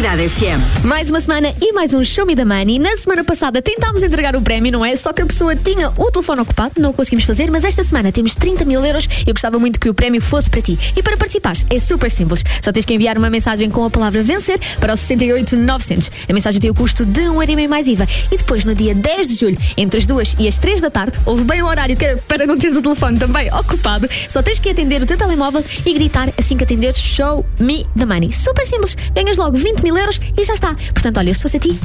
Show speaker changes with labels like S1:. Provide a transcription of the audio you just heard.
S1: Cidade FM.
S2: Mais uma semana e mais um Show Me the Money. Na semana passada tentámos entregar o prémio, não é? Só que a pessoa tinha o telefone ocupado, não o conseguimos fazer, mas esta semana temos 30 mil euros e eu gostava muito que o prémio fosse para ti. E para participares é super simples. Só tens que enviar uma mensagem com a palavra vencer para o 68900. A mensagem tem o custo de 1,5€ mais IVA. E depois, no dia 10 de julho, entre as 2 e as 3 da tarde, ouve bem o horário que é para não teres o telefone também ocupado, só tens que atender o teu telemóvel e gritar assim que atenderes Show Me the Money. Super simples. Ganhas logo 20 mil euros e já está. Portanto, olha, se fosse a ti,